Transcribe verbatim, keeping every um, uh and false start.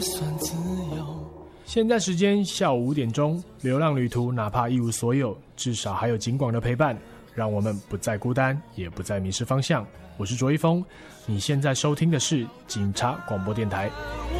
现在时间下午五点钟，流浪旅途哪怕一无所有，至少还有警广的陪伴，让我们不再孤单，也不再迷失方向。我是卓一峰，你现在收听的是警察广播电台。